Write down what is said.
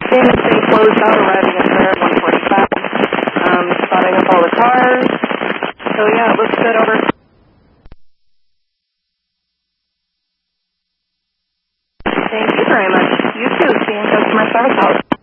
Payment's been closed out, arriving at there at 1:45. Spotting up all the cars. So yeah, it looks good over. Thank you very much. You too. See you in customer service house.